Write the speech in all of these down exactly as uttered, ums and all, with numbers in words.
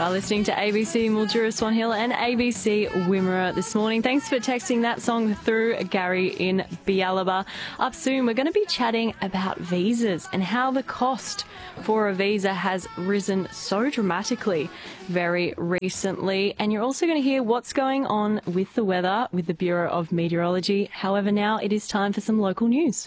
You are listening to A B C Mildura Swan Hill and A B C Wimmera this morning. Thanks for texting that song through, Gary in Bialaba. Up soon, we're going to be chatting about visas and how the cost for a visa has risen so dramatically very recently. And you're also going to hear what's going on with the weather with the Bureau of Meteorology. However, now it is time for some local news.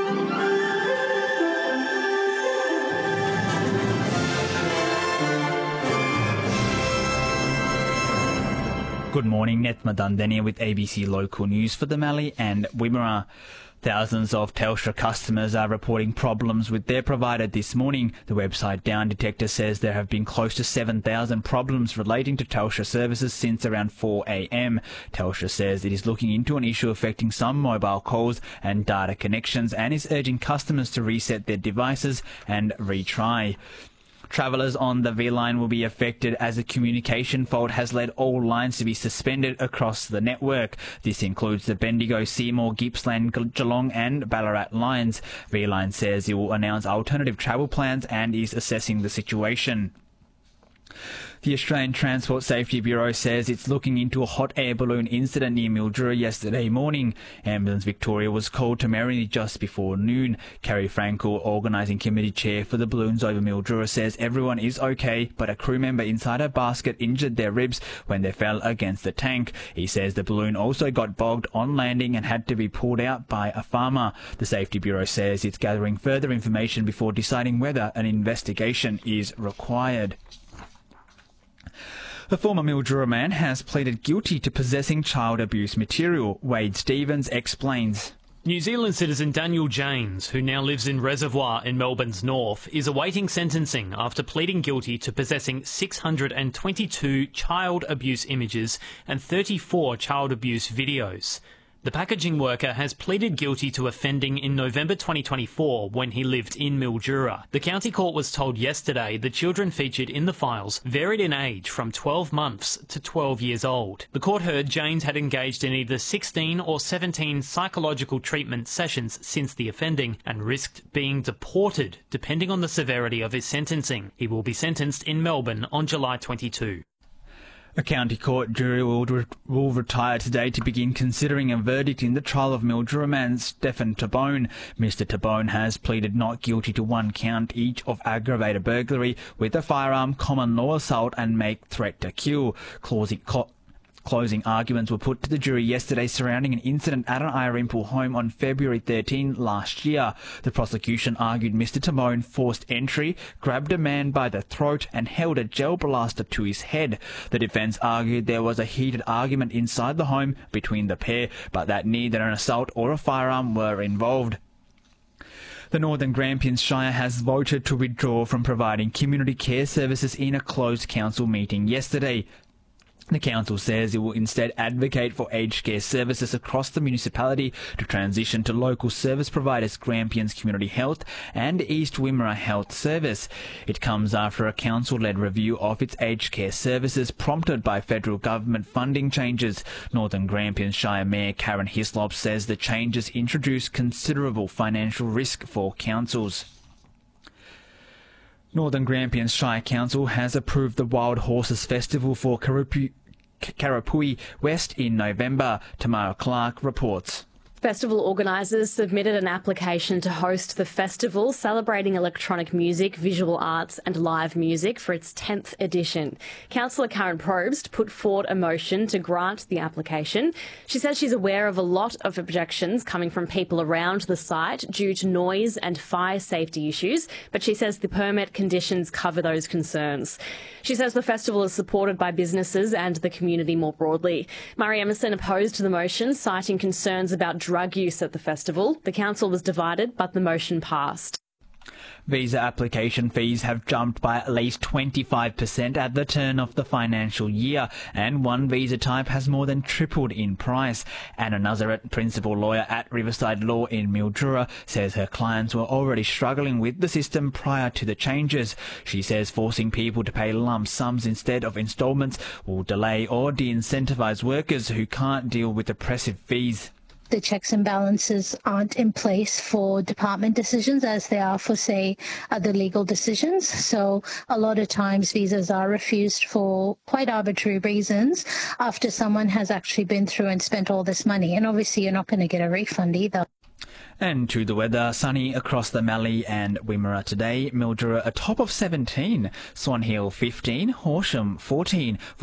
Good morning, Netma Dundenia with A B C Local News for the Mallee and Wimmera. Thousands of Telstra customers are reporting problems with their provider this morning. The website Down Detector says there have been close to seven thousand problems relating to Telstra services since around four a m. Telstra says it is looking into an issue affecting some mobile calls and data connections and is urging customers to reset their devices and retry. Travellers on the V line will be affected as a communication fault has led all lines to be suspended across the network. This includes the Bendigo, Seymour, Gippsland, Geelong and Ballarat lines. V line says it will announce alternative travel plans and is assessing the situation. The Australian Transport Safety Bureau says it's looking into a hot air balloon incident near Mildura yesterday morning. Ambulance Victoria was called to Merrily just before noon. Kerry Frankel, Organising Committee Chair for the balloons over Mildura, says everyone is okay, but a crew member inside a basket injured their ribs when they fell against the tank. He says the balloon also got bogged on landing and had to be pulled out by a farmer. The Safety Bureau says it's gathering further information before deciding whether an investigation is required. The former Mildura man has pleaded guilty to possessing child abuse material. Wade Stevens explains. New Zealand citizen Daniel James, who now lives in Reservoir in Melbourne's north, is awaiting sentencing after pleading guilty to possessing six hundred twenty-two child abuse images and thirty-four child abuse videos. The packaging worker has pleaded guilty to offending in November twenty twenty-four when he lived in Mildura. The county court was told yesterday the children featured in the files varied in age from twelve months to twelve years old. The court heard James had engaged in either sixteen or seventeen psychological treatment sessions since the offending and risked being deported depending on the severity of his sentencing. He will be sentenced in Melbourne on July twenty-second. A county court jury will, re- will retire today to begin considering a verdict in the trial of Mildura man Stephen Tabone. Mister Tabone has pleaded not guilty to one count each of aggravated burglary with a firearm, common law assault and make threat to kill. Clausing, co- Closing arguments were put to the jury yesterday surrounding an incident at an Irimple home on February thirteenth last year. The prosecution argued Mister Tabone forced entry, grabbed a man by the throat and held a gel blaster to his head. The defence argued there was a heated argument inside the home between the pair, but that neither an assault or a firearm were involved. The Northern Grampians Shire has voted to withdraw from providing community care services in a closed council meeting yesterday. The council says it will instead advocate for aged care services across the municipality to transition to local service providers Grampians Community Health and East Wimmera Health Service. It comes after a council-led review of its aged care services prompted by federal government funding changes. Northern Grampians Shire Mayor Karen Hislop says the changes introduce considerable financial risk for councils. Northern Grampians Shire Council has approved the Wild Horses Festival for Karapui, Karapui West in November. Tamara Clark reports. Festival organisers submitted an application to host the festival celebrating electronic music, visual arts and live music for its tenth edition. Councillor Karen Probst put forward a motion to grant the application. She says she's aware of a lot of objections coming from people around the site due to noise and fire safety issues, but she says the permit conditions cover those concerns. She says the festival is supported by businesses and the community more broadly. Murray Emerson opposed the motion, citing concerns about drug use at the festival. The council was divided, but the motion passed. Visa application fees have jumped by at least twenty-five percent at the turn of the financial year, and one visa type has more than tripled in price. Anna Nazareth, principal lawyer at Riverside Law in Mildura, says her clients were already struggling with the system prior to the changes. She says forcing people to pay lump sums instead of instalments will delay or de-incentivise workers who can't deal with oppressive fees. the checks and balances aren't in place for department decisions as they are for, say, other legal decisions. So a lot of times visas are refused for quite arbitrary reasons after someone has actually been through and spent all this money. And obviously you're not going to get a refund either. And to the weather, sunny across the Mallee and Wimmera today. Mildura a top of seventeen, Swan Hill fifteen, Horsham fourteen. For